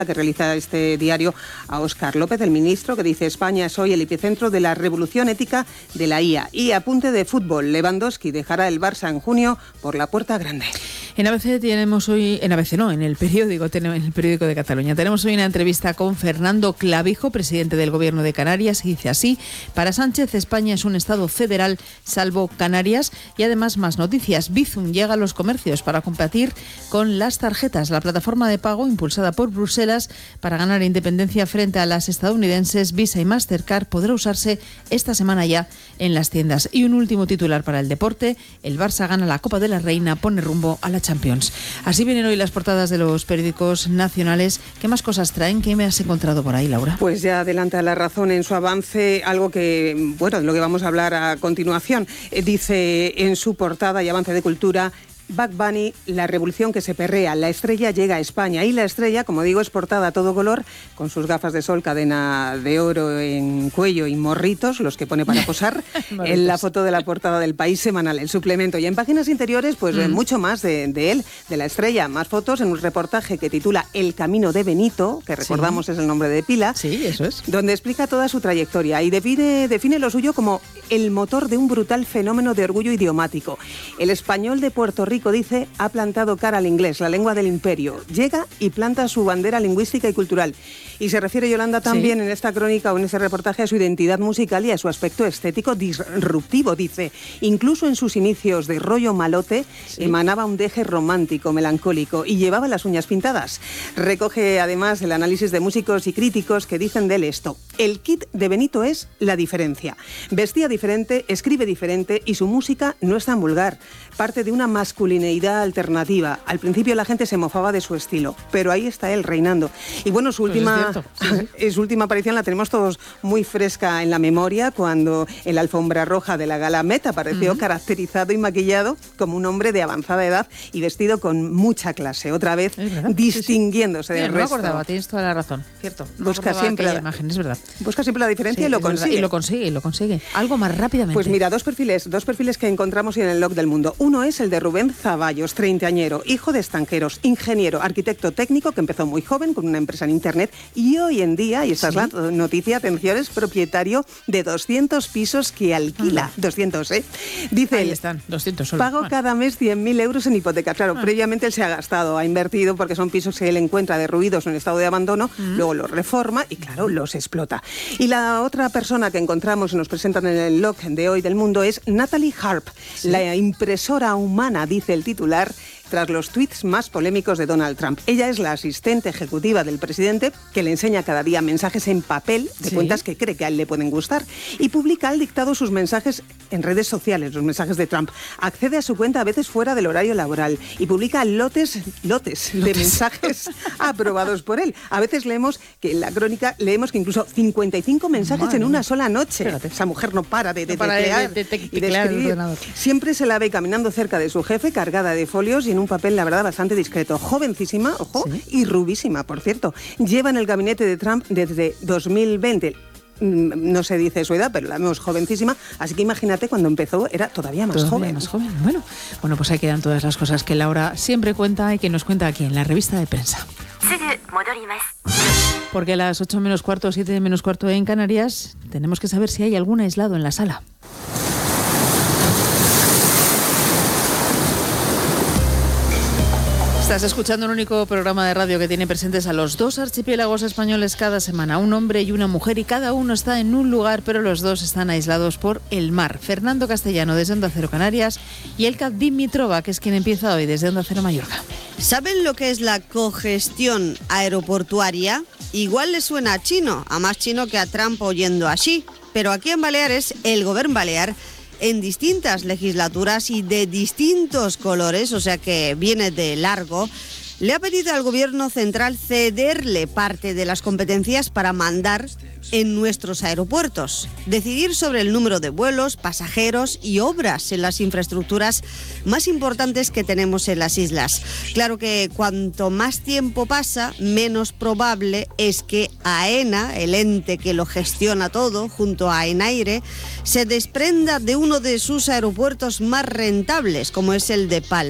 que realiza este diario a Óscar López, el ministro, que dice: España es hoy el epicentro de la revolución ética de la IA. Y apunte de fútbol, Lewandowski dejará el Barça en junio por la puerta grande. En ABC tenemos hoy, en el periódico de Cataluña, tenemos hoy una entrevista con Fernando Clavijo, presidente del Gobierno de Canarias, y dice así: para Sánchez, España es un estado federal salvo Canarias. Y además más noticias. Bizum llega a los comercios para competir con las tarjetas. La plataforma de pago impulsada por Bruselas para ganar independencia frente a las estadounidenses Visa y Mastercard podrá usarse esta semana ya en las tiendas. Y un último titular para el deporte: el Barça gana la Copa de la Reina, pone rumbo a la Champions. Así vienen hoy las portadas de los periódicos nacionales. ¿Qué más cosas traen? ¿Qué me has encontrado por ahí, Laura? Pues ya adelanta La Razón en su avance algo que, bueno, de lo que vamos a hablar a continuación. Dice en su portada y avance de cultura: Bad Bunny, la revolución que se perrea. La estrella llega a España. Y la estrella, como digo, es portada a todo color, con sus gafas de sol, cadena de oro en cuello y morritos, los que pone para posar, en la foto de la portada del País semanal, el suplemento. Y en páginas interiores, pues mucho más de él, de la estrella. Más fotos en un reportaje que titula El camino de Benito, que recordamos es el nombre de pila. Sí, eso es. Donde explica toda su trayectoria y define lo suyo como el motor de un brutal fenómeno de orgullo idiomático. El español de Puerto Rico, dice, ha plantado cara al inglés, la lengua del imperio. Llega y planta su bandera lingüística y cultural. Y se refiere Yolanda también en esta crónica o en ese reportaje a su identidad musical y a su aspecto estético disruptivo. Dice: incluso en sus inicios de rollo malote emanaba un deje romántico, melancólico, y llevaba las uñas pintadas. Recoge además el análisis de músicos y críticos que dicen de él esto: el kit de Benito es la diferencia. Vestía diferente, escribe diferente y su música no es tan vulgar. Parte de una masculineidad alternativa. Al principio la gente se mofaba de su estilo, pero ahí está él reinando. Y bueno, su última aparición la tenemos todos muy fresca en la memoria, cuando en la alfombra roja de la gala Met apareció caracterizado y maquillado como un hombre de avanzada edad y vestido con mucha clase, otra vez distinguiéndose del resto. No me acordaba, tienes toda la razón, cierto. Busca siempre la imagen, es verdad. Busca siempre la diferencia y lo consigue. Y lo consigue. Algo más rápidamente. Pues mira, dos perfiles que encontramos en el log del Mundo. Uno es el de Rubén Zaballos, 30añero, hijo de estanqueros, ingeniero, arquitecto técnico, que empezó muy joven con una empresa en Internet y hoy en día, y esta es la noticia, atención, es propietario de 200 pisos que alquila. 200, Dice ahí él, están, 200 solo. Pago cada mes 100.000 euros en hipoteca. Claro, previamente él se ha gastado, ha invertido, porque son pisos que él encuentra derruidos en estado de abandono, luego los reforma y, claro, los explota. Y la otra persona que encontramos y nos presentan en el log de hoy del Mundo es Natalie Harp, la impresora humana, dice el titular, tras los tuits más polémicos de Donald Trump. Ella es la asistente ejecutiva del presidente, que le enseña cada día mensajes en papel de cuentas que cree que a él le pueden gustar, y publica al dictado sus mensajes en redes sociales, los mensajes de Trump. Accede a su cuenta a veces fuera del horario laboral y publica lotes de mensajes aprobados por él. A veces leemos que en la crónica incluso 55 mensajes en una sola noche. Fíjate. Esa mujer no para de teclear y de escribir. Siempre se la ve caminando cerca de su jefe, cargada de folios y en un papel, la verdad, bastante discreto. Jovencísima, y rubísima, por cierto. Lleva en el gabinete de Trump desde 2020. No se dice su edad, pero la vemos jovencísima, así que imagínate, cuando empezó era todavía más joven. Bueno, pues ahí quedan todas las cosas que Laura siempre cuenta y que nos cuenta aquí en la revista de prensa. Porque a las 8 menos cuarto, 7 menos cuarto en Canarias, tenemos que saber si hay algún aislado en la sala. Estás escuchando un único programa de radio que tiene presentes a los dos archipiélagos españoles cada semana, un hombre y una mujer, y cada uno está en un lugar, pero los dos están aislados por el mar. Fernando Castellano desde Onda Cero Canarias y Elka Dimitrova, que es quien empieza hoy desde Onda Cero Mallorca. ¿Saben lo que es la cogestión aeroportuaria? Igual le suena a chino, a más chino que a Trump oyendo así, pero aquí en Baleares, el Govern Balear, en distintas legislaturas y de distintos colores, o sea que viene de largo, le ha pedido al Gobierno central cederle parte de las competencias para mandar en nuestros aeropuertos, decidir sobre el número de vuelos, pasajeros y obras en las infraestructuras más importantes que tenemos en las islas. Claro que cuanto más tiempo pasa, menos probable es que AENA, el ente que lo gestiona todo, junto a Enaire, se desprenda de uno de sus aeropuertos más rentables, como es el de Palma.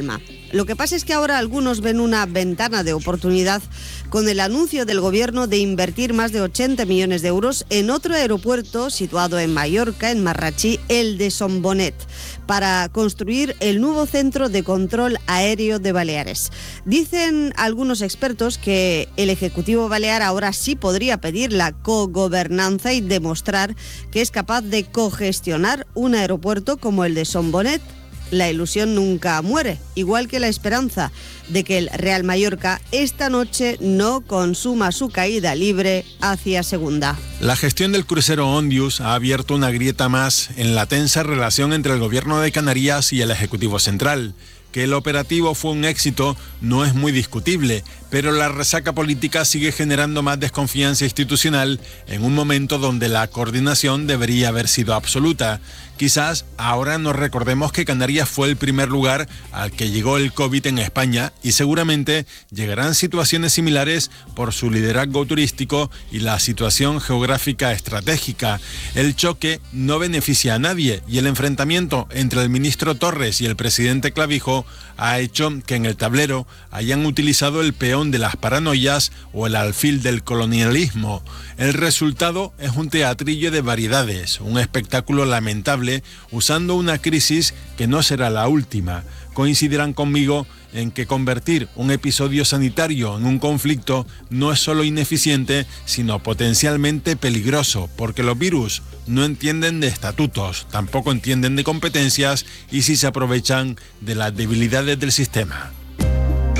Lo que pasa es que ahora algunos ven una ventana de oportunidad con el anuncio del gobierno de invertir más de 80 millones de euros en otro aeropuerto situado en Mallorca, en Marratxí, el de Son Bonet, para construir el nuevo centro de control aéreo de Baleares. Dicen algunos expertos que el Ejecutivo balear ahora sí podría pedir la cogobernanza y demostrar que es capaz de cogestionar un aeropuerto como el de Son Bonet. La ilusión nunca muere, igual que la esperanza de que el Real Mallorca esta noche no consuma su caída libre hacia segunda. La gestión del crucero Ondius ha abierto una grieta más en la tensa relación entre el Gobierno de Canarias y el Ejecutivo Central. Que el operativo fue un éxito no es muy discutible, pero la resaca política sigue generando más desconfianza institucional en un momento donde la coordinación debería haber sido absoluta. Quizás ahora nos recordemos que Canarias fue el primer lugar al que llegó el COVID en España y seguramente llegarán situaciones similares por su liderazgo turístico y la situación geográfica estratégica. El choque no beneficia a nadie y el enfrentamiento entre el ministro Torres y el presidente Clavijo ha hecho que en el tablero hayan utilizado el peón de las paranoias o el alfil del colonialismo. El resultado es un teatrillo de variedades, un espectáculo lamentable usando una crisis que no será la última. Coincidirán conmigo en que convertir un episodio sanitario en un conflicto no es solo ineficiente, sino potencialmente peligroso, porque los virus no entienden de estatutos, tampoco entienden de competencias y sí se aprovechan de las debilidades del sistema.